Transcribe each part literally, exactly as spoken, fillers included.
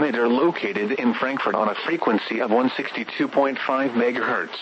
transmitter located in Frankfurt on a frequency of one sixty-two point five megahertz.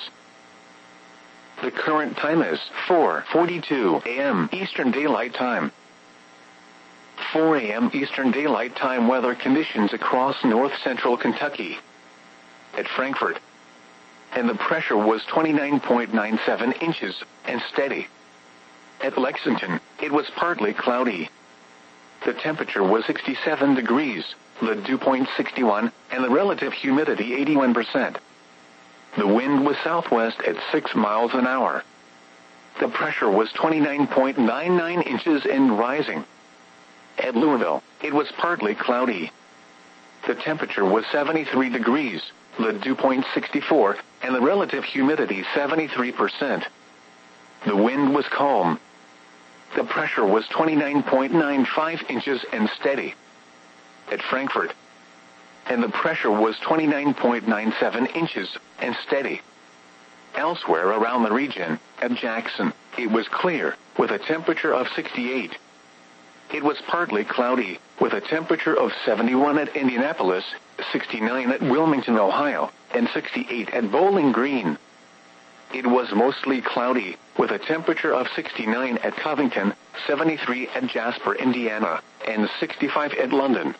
The current time is four forty-two a m Eastern Daylight Time. four a m Eastern Daylight Time weather conditions across north-central Kentucky. At Frankfurt. And the pressure was twenty-nine point nine seven inches, and steady. At Lexington, it was partly cloudy. The temperature was sixty-seven degrees, the dew point sixty-one, and the relative humidity eighty-one percent. The wind was southwest at six miles an hour. The pressure was twenty-nine point nine nine inches and rising. At Louisville, it was partly cloudy. The temperature was seventy-three degrees, the dew point sixty-four, and the relative humidity seventy-three percent. The wind was calm. The pressure was twenty-nine point nine five inches and steady. At Frankfurt. And the pressure was twenty-nine point nine seven inches and steady. Elsewhere around the region, at Jackson, it was clear, with a temperature of sixty-eight. It was partly cloudy, with a temperature of seventy-one at Indianapolis, sixty-nine at Wilmington, Ohio, and sixty-eight at Bowling Green. It was mostly cloudy, with a temperature of sixty-nine at Covington, seventy-three at Jasper, Indiana, and sixty-five at London.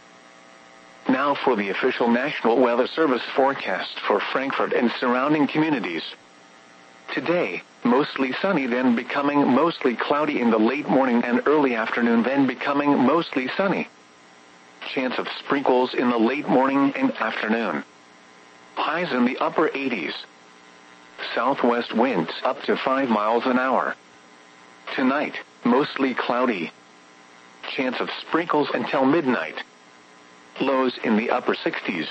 Now for the official National Weather Service forecast for Frankfurt and surrounding communities. Today, mostly sunny, then becoming mostly cloudy in the late morning and early afternoon, then becoming mostly sunny. Chance of sprinkles in the late morning and afternoon. Highs in the upper eighties. Southwest winds up to five miles an hour. Tonight, mostly cloudy. Chance of sprinkles until midnight. Lows in the upper sixties.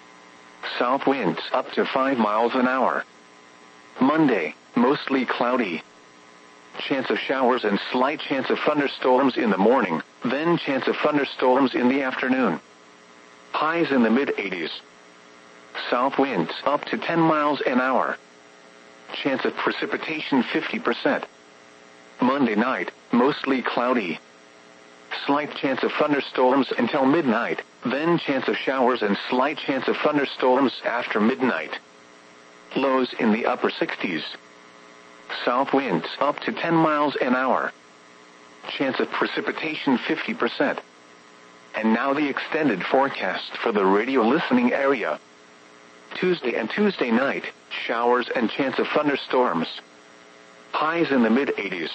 South winds up to five miles an hour. Monday, mostly cloudy. Chance of showers and slight chance of thunderstorms in the morning, then chance of thunderstorms in the afternoon. Highs in the mid-eighties. South winds up to ten miles an hour. Chance of precipitation fifty percent. Monday night, mostly cloudy. Slight chance of thunderstorms until midnight, then chance of showers and slight chance of thunderstorms after midnight. Lows in the upper sixties. South winds up to ten miles an hour. Chance of precipitation fifty percent. And now the extended forecast for the radio listening area. Tuesday and Tuesday night, showers and chance of thunderstorms. Highs in the mid-eighties.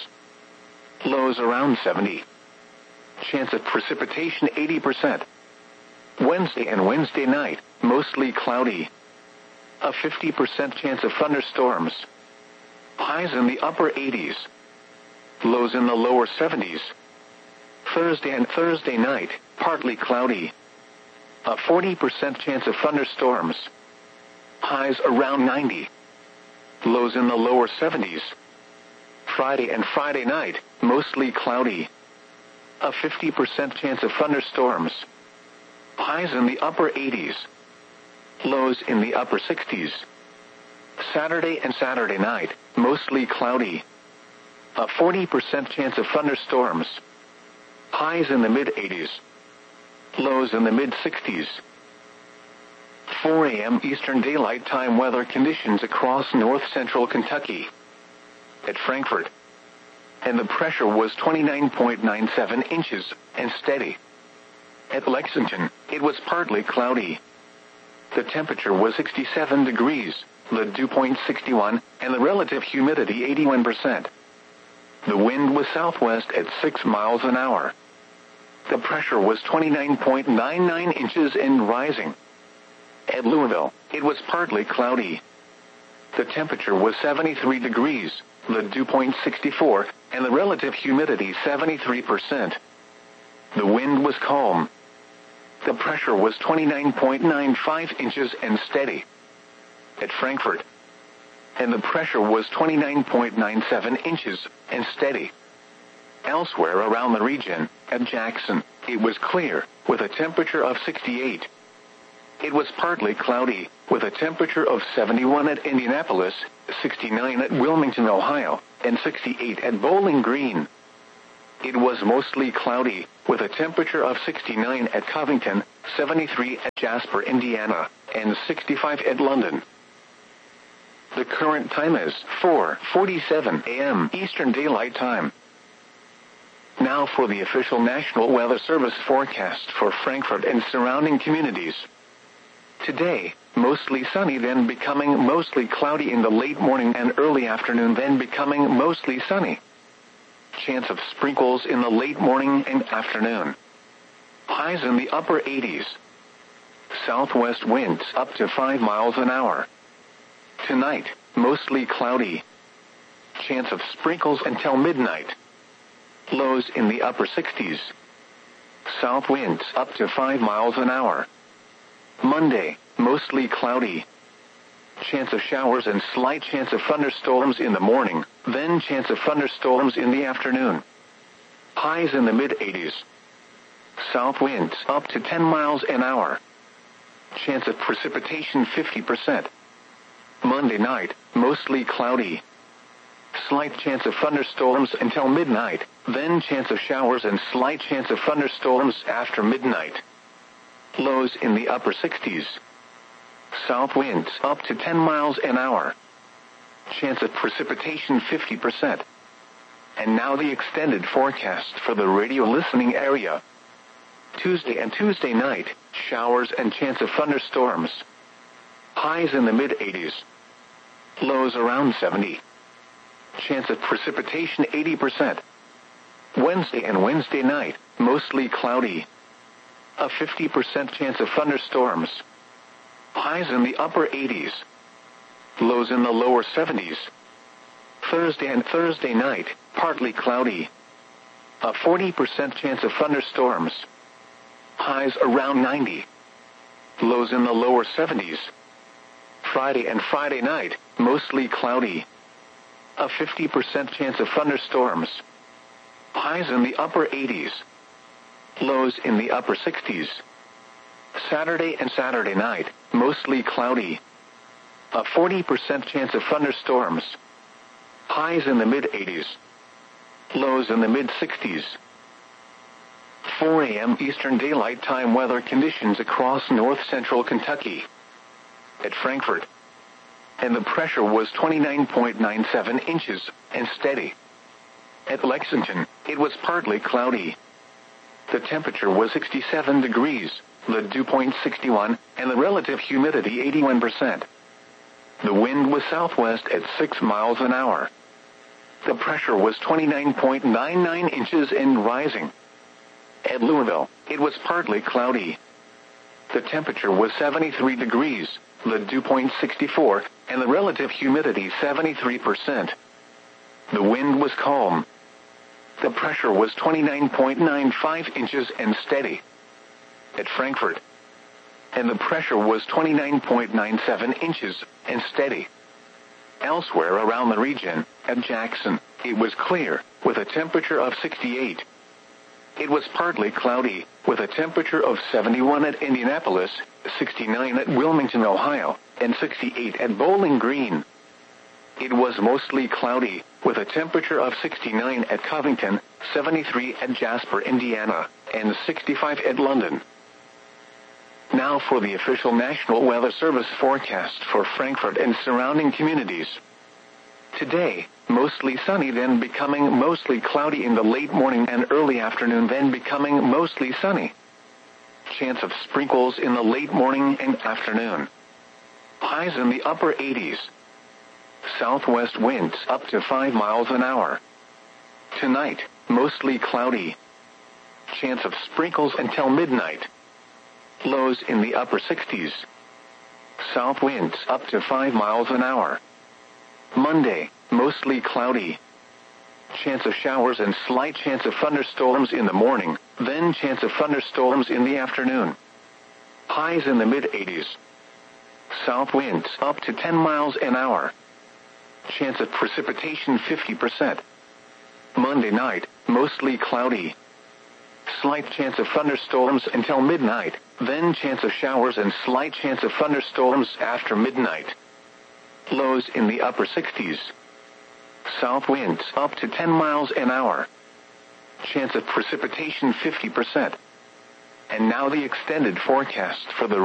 Lows around seventy. Chance of precipitation eighty percent. Wednesday and Wednesday night, mostly cloudy. A fifty percent chance of thunderstorms. Highs in the upper eighties. Lows in the lower seventies. Thursday and Thursday night, partly cloudy. A forty percent chance of thunderstorms. Highs around ninety. Lows in the lower seventies. Friday and Friday night, mostly cloudy. A fifty percent chance of thunderstorms. Highs in the upper eighties. Lows in the upper sixties. Saturday and Saturday night, mostly cloudy. A forty percent chance of thunderstorms. Highs in the mid-eighties. Lows in the mid-sixties. four a m Eastern Daylight Time weather conditions across north-central Kentucky. At Frankfurt. And the pressure was twenty-nine point nine seven inches, and steady. At Lexington, it was partly cloudy. The temperature was sixty-seven degrees, the dew point sixty-one, and the relative humidity eighty-one percent. The wind was southwest at six miles an hour. The pressure was twenty-nine point nine nine inches and rising. At Louisville, it was partly cloudy. The temperature was seventy-three degrees, the dew point sixty-four, and the relative humidity seventy-three percent. The wind was calm. The pressure was twenty-nine point nine five inches and steady. At Frankfurt. And the pressure was twenty-nine point nine seven inches and steady. Elsewhere around the region, at Jackson, it was clear, with a temperature of sixty-eight. It was partly cloudy, with a temperature of seventy-one at Indianapolis, sixty-nine at Wilmington, Ohio, and sixty-eight at Bowling Green. It was mostly cloudy, with a temperature of sixty-nine at Covington, seventy-three at Jasper, Indiana, and sixty-five at London. The current time is four forty-seven a m Eastern Daylight Time. Now for the official National Weather Service forecast for Frankfurt and surrounding communities. Today, mostly sunny, then becoming mostly cloudy in the late morning and early afternoon, then becoming mostly sunny. Chance of sprinkles in the late morning and afternoon. Highs in the upper eighties. Southwest winds up to five miles an hour. Tonight, mostly cloudy. Chance of sprinkles until midnight. Lows in the upper sixties. South winds up to five miles an hour. Monday, mostly cloudy. Chance of showers and slight chance of thunderstorms in the morning, then chance of thunderstorms in the afternoon. Highs in the mid-eighties. South winds up to ten miles an hour. Chance of precipitation fifty percent. Monday night, mostly cloudy. Slight chance of thunderstorms until midnight, then chance of showers and slight chance of thunderstorms after midnight. Lows in the upper sixties. South winds up to ten miles an hour. Chance of precipitation fifty percent. And now the extended forecast for the radio listening area. Tuesday and Tuesday night, showers and chance of thunderstorms. Highs in the mid-eighties. Lows around seventy. Chance of precipitation eighty percent. Wednesday and Wednesday night, mostly cloudy. A fifty percent chance of thunderstorms. Highs in the upper eighties. Lows in the lower seventies. Thursday and Thursday night, partly cloudy. A forty percent chance of thunderstorms. Highs around ninety. Lows in the lower seventies. Friday and Friday night, mostly cloudy. A fifty percent chance of thunderstorms. Highs in the upper eighties. Lows in the upper sixties. Saturday and Saturday night, mostly cloudy. A forty percent chance of thunderstorms. Highs in the mid-eighties. Lows in the mid-sixties. four a m Eastern Daylight Time weather conditions across north-central Kentucky. At Frankfurt. And the pressure was twenty-nine point nine seven inches, and steady. At Lexington, it was partly cloudy. The temperature was sixty-seven degrees, the dew point sixty-one, and the relative humidity eighty-one percent. The wind was southwest at six miles an hour. The pressure was twenty-nine point nine nine inches and rising. At Louisville, it was partly cloudy. The temperature was seventy-three degrees, the dew point sixty-four, and the relative humidity seventy-three percent. The wind was calm. The pressure was twenty-nine point nine five inches and steady. At Frankfurt. And the pressure was twenty-nine point nine seven inches and steady. Elsewhere around the region, at Jackson, it was clear, with a temperature of sixty-eight. It was partly cloudy, with a temperature of seventy-one at Indianapolis, sixty-nine at Wilmington, Ohio, and sixty-eight at Bowling Green. It was mostly cloudy, with a temperature of sixty-nine at Covington, seventy-three at Jasper, Indiana, and sixty-five at London. Now for the official National Weather Service forecast for Frankfurt and surrounding communities. Today, mostly sunny, then becoming mostly cloudy in the late morning and early afternoon, then becoming mostly sunny. Chance of sprinkles in the late morning and afternoon. Highs in the upper eighties. Southwest winds up to five miles an hour. Tonight, mostly cloudy. Chance of sprinkles until midnight. Lows in the upper sixties. South winds up to five miles an hour. Monday, mostly cloudy. Chance of showers and slight chance of thunderstorms in the morning, then chance of thunderstorms in the afternoon. Highs in the mid-eighties. South winds up to ten miles an hour. Chance of precipitation fifty percent. Monday night, mostly cloudy. Slight chance of thunderstorms until midnight, then chance of showers and slight chance of thunderstorms after midnight. Lows in the upper sixties. South winds up to ten miles an hour. Chance of precipitation fifty percent. And now the extended forecast for the